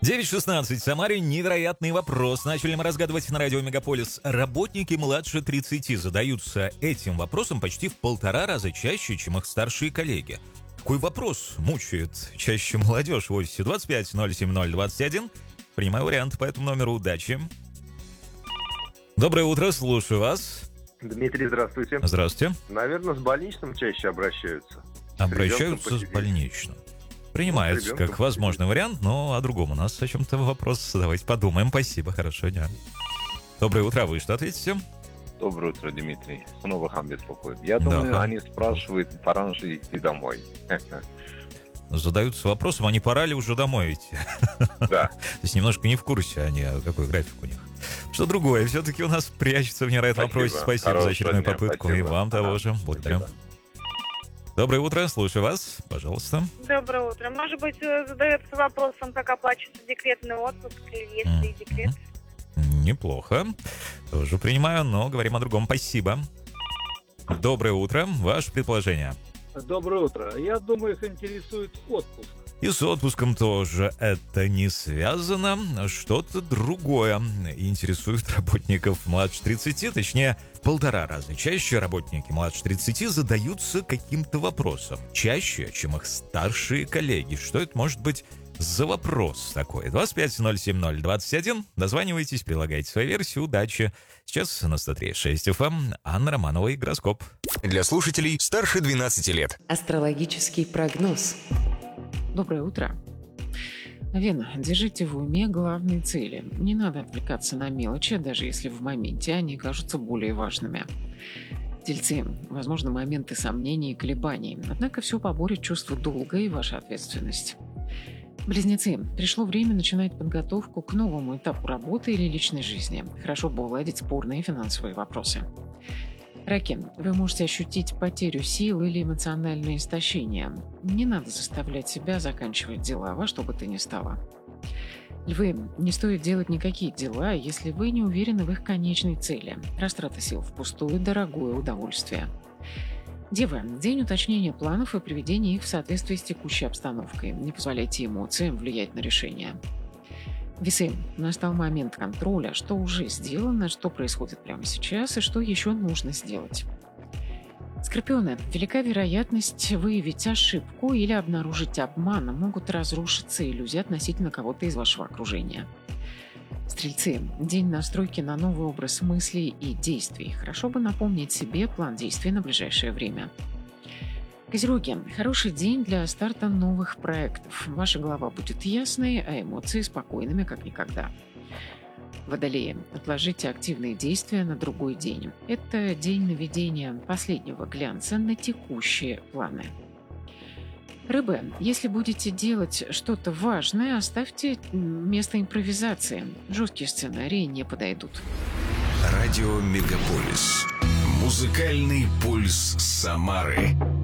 9:16 в Самаре. Невероятный вопрос. Начали мы разгадывать на радио Мегаполис. Работники младше 30 задаются этим вопросом почти в 1,5 раза чаще, чем их старшие коллеги. Какой вопрос мучает чаще молодежь? 825-070-21. Принимаю вариант по этому номеру. Удачи. Доброе утро, слушаю вас. Дмитрий, здравствуйте. Здравствуйте. Наверное, с больничным чаще обращаются. Обращаются с больничным. Принимается как возможный вариант, но о другом у нас о чем-то вопрос. Давайте подумаем. Спасибо, хорошего дня. Доброе утро, вы что ответите? Доброе утро, Дмитрий. Снова Хан беспокоит. Я думаю, они спрашивают, пора же идти домой. Задаются вопросом, а не пора ли уже домой идти? Да. То есть немножко не в курсе они, какой график у них. Что другое, все-таки у нас прячется в невероятном вопросе. Спасибо за очередную попытку. И вам того же. Благодарю. Доброе утро, слушаю вас. Пожалуйста. Доброе утро. Может быть, задается вопросом, как оплачивается декретный отпуск или есть ли декрет? Неплохо. Тоже принимаю, но говорим о другом. Спасибо. Доброе утро. Ваше предположение? Доброе утро. Я думаю, их интересует отпуск. И с отпуском тоже это не связано. Что-то другое интересует работников младше 30, точнее, в 1,5 раза. Чаще работники младше 30 задаются каким-то вопросом. Чаще, чем их старшие коллеги. Что это может быть за вопрос такой? 25-070-21. Дозванивайтесь, прилагайте свою версию. Удачи. Сейчас на 103.6 FM. Анна Романова и гороскоп. Для слушателей старше 12 лет. Астрологический прогноз. Доброе утро. Вена, держите в уме главные цели. Не надо отвлекаться на мелочи, даже если в моменте они кажутся более важными. Тельцы, возможно, моменты сомнений и колебаний, однако все поборет чувство долга и ваша ответственность. Близнецы, пришло время начинать подготовку к новому этапу работы или личной жизни. Хорошо бы уладить спорные финансовые вопросы. Раки, вы можете ощутить потерю сил или эмоциональное истощение. Не надо заставлять себя заканчивать дела, во что бы то ни стало. Львы, не стоит делать никакие дела, если вы не уверены в их конечной цели. Растрата сил впустую – дорогое удовольствие. Девы, день уточнения планов и приведения их в соответствии с текущей обстановкой. Не позволяйте эмоциям влиять на решение. Весы, настал момент контроля, что уже сделано, что происходит прямо сейчас и что еще нужно сделать. Скорпионы, велика вероятность выявить ошибку или обнаружить обман, могут разрушиться иллюзии относительно кого-то из вашего окружения. Стрельцы, день настройки на новый образ мыслей и действий. Хорошо бы напомнить себе план действий на ближайшее время. Козероги, хороший день для старта новых проектов. Ваша голова будет ясной, а эмоции спокойными, как никогда. Водолеи, отложите активные действия на другой день. Это день наведения последнего глянца на текущие планы. Рыбы, если будете делать что-то важное, оставьте место импровизации. Жесткие сценарии не подойдут. Радио Мегаполис. Музыкальный пульс Самары.